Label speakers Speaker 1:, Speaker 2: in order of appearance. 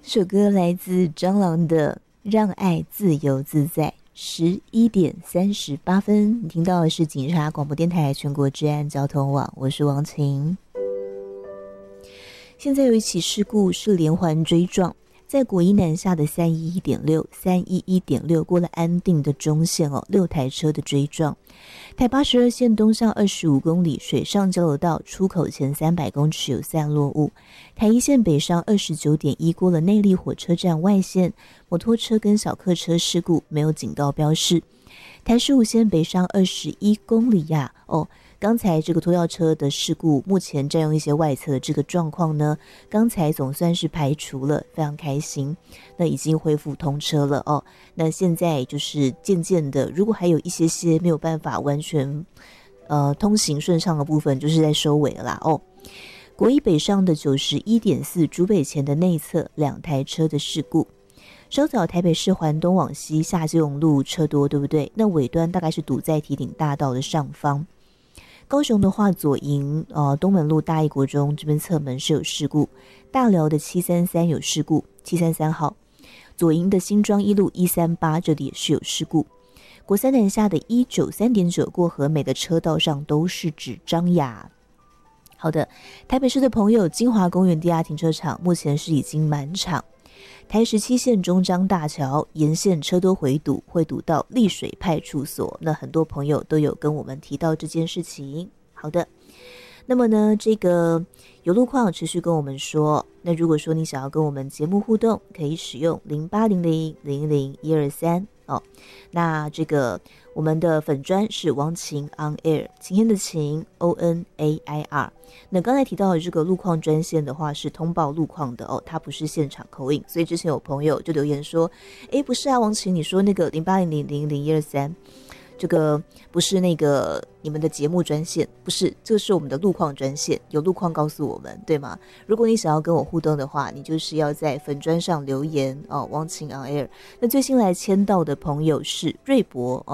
Speaker 1: 这首歌来自蟑螂的《让爱自由自在》，11:38，你听到的是警察广播电台全国治安交通网，我是王晴。现在有一起事故是连环追撞，在国一南下的311.6过了安定的中线6台车的追撞。台82线东向25公里水上交流道出口前300公尺有散落物。台一线北上29.1过了内坜火车站外线，摩托车跟小客车事故没有警告标示。台15线北上21公里刚才这个拖吊车的事故，目前占用一些外侧的这个状况呢，刚才总算是排除了，非常开心。那已经恢复通车了那现在就是渐渐的，如果还有一些没有办法完全通行顺畅的部分，就是在收尾了啦国一北上的91.4竹北前的内侧2台车的事故。稍早台北市环东往西下基隆路车多，对不对？那尾端大概是堵在堤顶大道的上方。高雄的话，左营东门路大义国中这边侧门是有事故，大寮的733有事故，733号，左营的新庄一路138这里也是有事故。国三南下的193.9过和美的车道上都是指张雅。好的，台北市的朋友，金华公园地下停车场目前是已经满场。台17线中彰大桥沿线车多回堵，会堵到丽水派出所。那很多朋友都有跟我们提到这件事情。好的，那么呢，这个有路况持续跟我们说。那如果说你想要跟我们节目互动，可以使用0800000123那这个我们的粉专是王晴 on air， 晴天的晴 ONAIR。那刚才提到的这个路况专线的话，是通报路况的它不是现场口音。所以之前有朋友就留言说，不是啊，王晴，你说那个0800000123。这个不是那个你们的节目专线，不是，这个是我们的路况专线，有路况告诉我们，对吗？如果你想要跟我互动的话，你就是要在粉专上留言王晴 on air。那最新来签到的朋友是瑞博